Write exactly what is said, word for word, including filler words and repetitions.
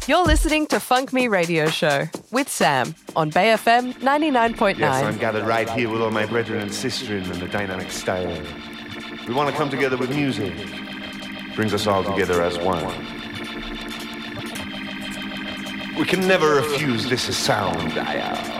You're listening to Funk Me Radio Show with Sam on Bay F M ninety-nine point nine. Yes, I'm gathered right here with all my brethren and sistren in the dynamic style. We want to come together with music. Brings us all together as one. We can never refuse this sound.